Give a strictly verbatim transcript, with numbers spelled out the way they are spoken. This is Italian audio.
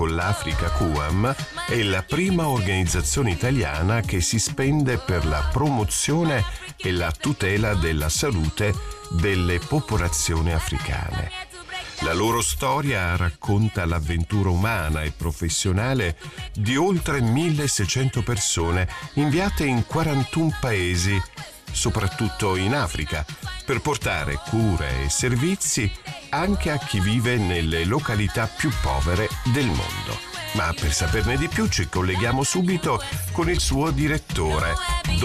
L'Africa Q A M è la prima organizzazione italiana che si spende per la promozione e la tutela della salute delle popolazioni africane. La loro storia racconta l'avventura umana e professionale di oltre milleseicento persone inviate in quarantuno paesi, soprattutto in Africa, per portare cure e servizi anche a chi vive nelle località più povere del mondo. Ma per saperne di più ci colleghiamo subito con il suo direttore,